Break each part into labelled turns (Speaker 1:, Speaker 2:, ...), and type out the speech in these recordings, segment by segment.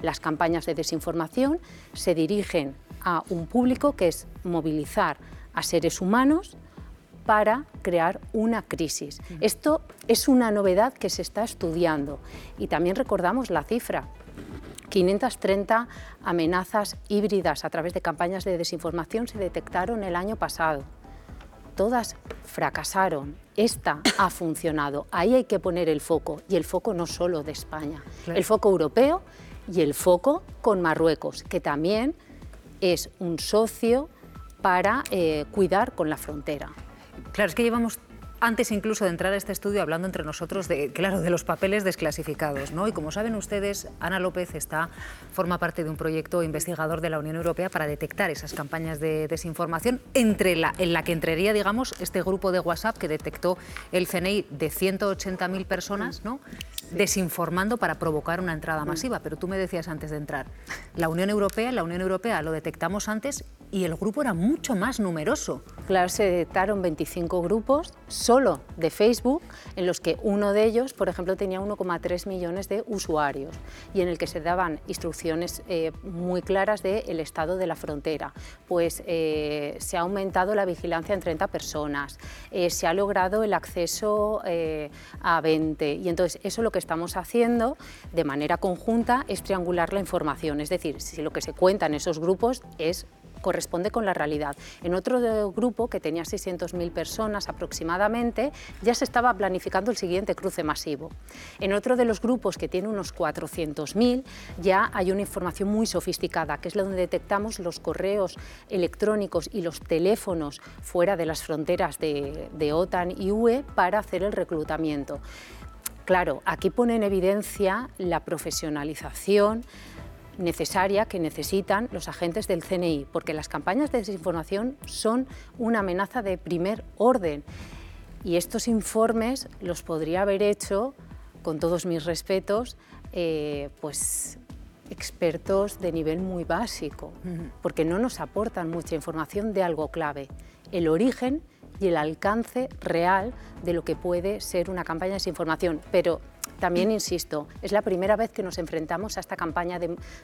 Speaker 1: Las campañas de desinformación se dirigen a un público que es movilizar a seres humanos para crear una crisis. Esto es una novedad que se está estudiando y también recordamos la cifra. 530 amenazas híbridas a través de campañas de desinformación se detectaron el año pasado. Todas fracasaron, esta ha funcionado. Ahí hay que poner el foco, y el foco no solo de España, el foco europeo y el foco con Marruecos, que también es un socio para cuidar con la frontera.
Speaker 2: Claro, es que llevamos, antes incluso de entrar a este estudio, hablando entre nosotros de los papeles desclasificados, ¿no? Y como saben ustedes, Ana López forma parte de un proyecto investigador de la Unión Europea para detectar esas campañas de desinformación, en la que entraría, digamos, este grupo de WhatsApp que detectó el CNI de 180.000 personas, ¿no?, desinformando para provocar una entrada masiva. Pero tú me decías antes de entrar, la Unión Europea lo detectamos antes y el grupo era mucho más numeroso.
Speaker 1: Claro, se detectaron 25 grupos solo de Facebook, en los que uno de ellos, por ejemplo, tenía 1,3 millones de usuarios y en el que se daban instrucciones muy claras del estado de la frontera. Pues se ha aumentado la vigilancia en 30 personas, se ha logrado el acceso a 20 y entonces eso lo que estamos haciendo de manera conjunta es triangular la información, es decir, si lo que se cuenta en esos grupos corresponde con la realidad. En otro grupo, que tenía 600.000 personas aproximadamente, ya se estaba planificando el siguiente cruce masivo. En otro de los grupos, que tiene unos 400.000, ya hay una información muy sofisticada, que es donde detectamos los correos electrónicos y los teléfonos fuera de las fronteras de OTAN y UE para hacer el reclutamiento. Claro, aquí pone en evidencia la profesionalización necesaria que necesitan los agentes del CNI, porque las campañas de desinformación son una amenaza de primer orden y estos informes los podría haber hecho, con todos mis respetos, pues expertos de nivel muy básico, porque no nos aportan mucha información de algo clave, el origen y el alcance real de lo que puede ser una campaña de desinformación. Pero también insisto, es la primera vez que nos enfrentamos a esta campaña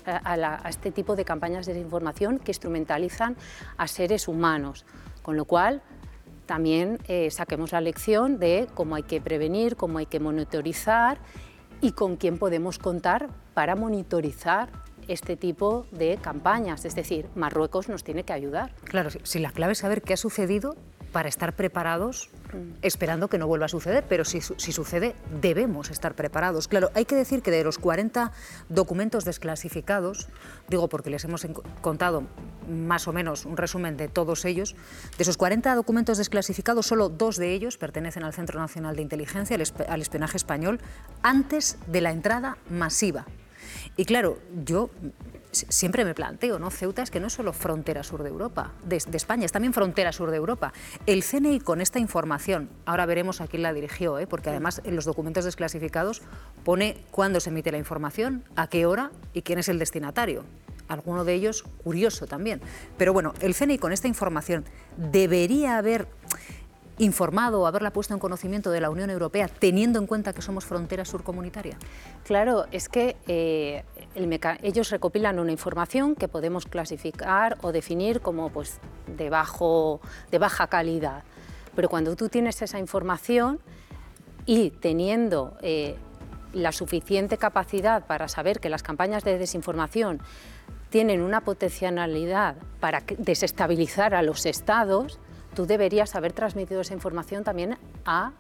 Speaker 1: a este tipo de campañas de desinformación que instrumentalizan a seres humanos, con lo cual también saquemos la lección de cómo hay que prevenir, cómo hay que monitorizar y con quién podemos contar para monitorizar este tipo de campañas. Es decir, Marruecos nos tiene que ayudar.
Speaker 2: Claro, si la clave es saber qué ha sucedido para estar preparados, esperando que no vuelva a suceder, pero si sucede, debemos estar preparados. Claro, hay que decir que de los 40 documentos desclasificados, digo porque les hemos contado más o menos un resumen de todos ellos, de esos 40 documentos desclasificados, solo 2 de ellos pertenecen al Centro Nacional de Inteligencia, al espionaje español, antes de la entrada masiva. Y claro, yo siempre me planteo, ¿no? Ceuta es que no es solo frontera sur de Europa, de España, es también frontera sur de Europa. El CNI con esta información, ahora veremos a quién la dirigió, porque además en los documentos desclasificados pone cuándo se emite la información, a qué hora y quién es el destinatario. Alguno de ellos curioso también. Pero bueno, el CNI con esta información debería haber informado o haberla puesto en conocimiento de la Unión Europea, teniendo en cuenta que somos frontera surcomunitaria?
Speaker 1: Claro, es que ellos recopilan una información que podemos clasificar o definir como pues, de baja calidad. Pero cuando tú tienes esa información y teniendo la suficiente capacidad para saber que las campañas de desinformación tienen una potencialidad para desestabilizar a los estados, tú deberías haber transmitido esa información también a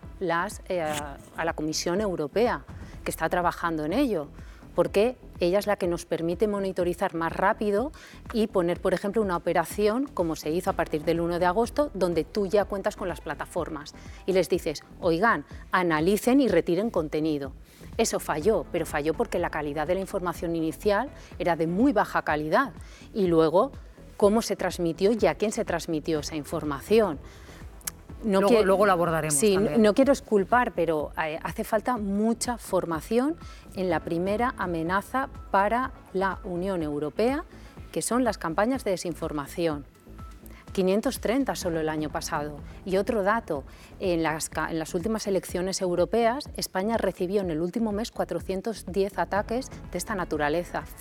Speaker 1: la Comisión Europea, que está trabajando en ello, porque ella es la que nos permite monitorizar más rápido y poner, por ejemplo, una operación, como se hizo a partir del 1 de agosto, donde tú ya cuentas con las plataformas y les dices, oigan, analicen y retiren contenido. Eso falló, pero falló porque la calidad de la información inicial era de muy baja calidad y luego cómo se transmitió y a quién se transmitió esa información.
Speaker 2: Luego lo abordaremos.
Speaker 1: Sí,
Speaker 2: también.
Speaker 1: No quiero exculpar, pero hace falta mucha formación en la primera amenaza para la Unión Europea, que son las campañas de desinformación. 530 solo el año pasado. Y otro dato, en las últimas elecciones europeas, España recibió en el último mes 410 ataques de esta naturaleza.